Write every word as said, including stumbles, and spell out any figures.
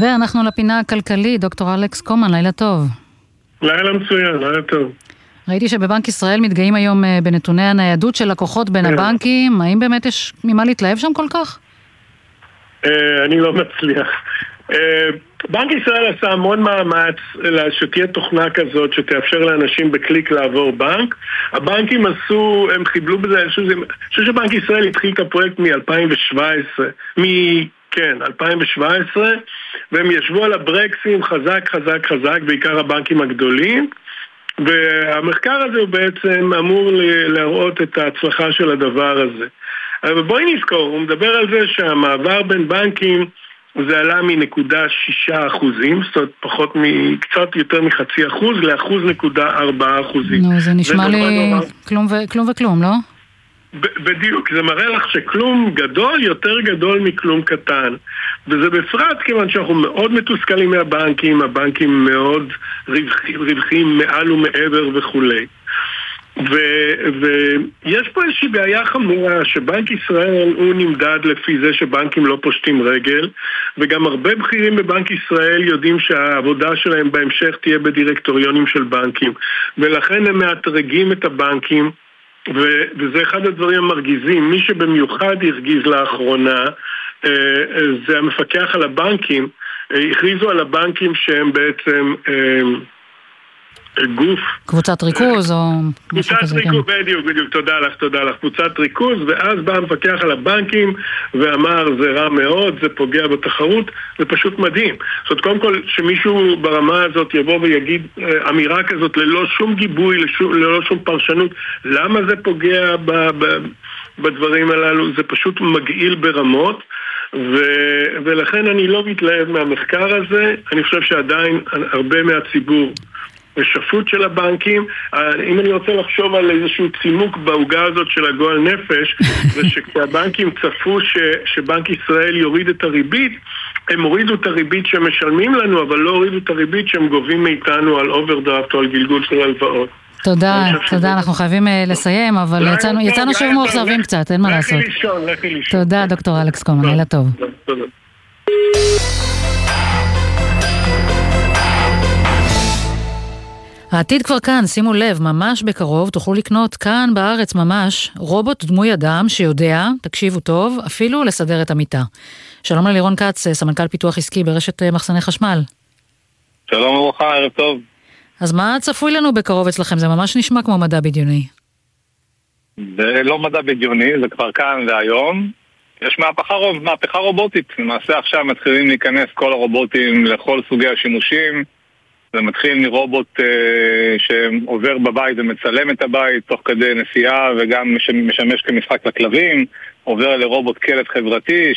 ואנחנו לפינה הכלכלית, דוקטור אלכס קומן, לילה טוב. לילה מצוין, לילה טוב. ראיתי שבבנק ישראל מתגאים היום בנתוני הניידות של לקוחות בין הבנקים, האם באמת יש ממה להתלהב שם כל כך? אני לא מצליח. בנק ישראל עשה המון מאמץ שתהיה תוכנה כזאת שתאפשר לאנשים בקליק לעבור בנק. הבנקים עשו, הם חיבלו בזה, אני חושב שבנק ישראל התחיל את הפרויקט מ-אלפיים שבע עשרה, מ... כן, אלפיים שבע עשרה, והם ישבו על הברקסים חזק, חזק, חזק, בעיקר הבנקים הגדולים, והמחקר הזה הוא בעצם אמור להראות את ההצלחה של הדבר הזה. אבל בואי נזכור, הוא מדבר על זה שהמעבר בין בנקים זה עלה מנקודה שישה אחוזים, זאת אומרת פחות מקצת יותר מחצי אחוז, לאחוז נקודה ארבעה אחוזים. נו, זה נשמע לי כלום וכלום וכלום, לא? בדיוק, זה מראה לך שכלום גדול יותר גדול מכלום קטן, וזה בפרט כיוון שאנחנו מאוד מתוסכלים מהבנקים, הבנקים מאוד רווחים מעל ומעבר וכולי. ויש פה איזושהי בעיה חמורה שבנק ישראל הוא נמדד לפי זה שבנקים לא פושטים רגל, וגם הרבה בכירים בבנק ישראל יודעים שהעבודה שלהם בהמשך תהיה בדירקטוריונים של בנקים, ולכן הם מאתרגים את הבנקים, וזה אחד הדברים המרגיזים. מי שבמיוחד הרגיז לאחרונה זה המפקח על הבנקים. הכריזו על הבנקים שהם בעצם גוף, קבוצת ריכוז או קבוצת ריכוז, בדיוק, בדיוק, תודה לך, תודה לך, קבוצת ריכוז, ואז בא המפקח על הבנקים ואמר זה רע מאוד, זה פוגע בתחרות, זה פשוט מדהים. זאת אומרת, קודם כל שמישהו ברמה הזאת יבוא ויגיד אמירה כזאת ללא שום גיבוי, ללא שום פרשנות, למה זה פוגע ב, ב, בדברים הללו, זה פשוט מגעיל ברמות, ו, ולכן אני לא מתלהב מהמחקר הזה. אני חושב שעדיין הרבה מהציבור בשפות של הבנקים. אם אני רוצה לחשוב על איזשהו צימוק בעוגה הזאת של הגועל נפש, זה שכשהבנקים צפו ש, שבנק ישראל יוריד את הריבית, הם הורידו את הריבית שהם משלמים לנו, אבל לא הורידו את הריבית שהם גובים מאיתנו על אוברדרפט או על גלגול של הלוואות. תודה, תודה, אנחנו חייבים לסיים, אבל יצאנו שוב מאוכזבים קצת, אין מה לעשות. לכי לישון, לכי לישון. תודה, דוקטור אלכס קומן, לילה טוב. תודה. העתיד כבר כאן, שימו לב, ממש בקרוב תוכלו לקנות כאן בארץ ממש רובוט דמוי אדם שיודע, תקשיבו טוב, אפילו לסדר את המיטה. שלום ללירון כץ, סמנכ"ל פיתוח עסקי ברשת מחסני חשמל. שלום וברכה, ערב טוב. אז מה צפוי לנו בקרוב אצלכם? זה ממש נשמע כמו מדע בדיוני. זה לא מדע בדיוני, זה כבר כאן והיום. יש מהפכה, מהפכה רובוטית. למעשה עכשיו מתחילים להיכנס כל הרובוטים לכל סוגי השימושים. זה מתחיל מרובוט אה, שעובר בבית ומצלם את הבית תוך כדי נסיעה וגם משמש כמשחק לכלבים, עובר לרובוט כלב חברתי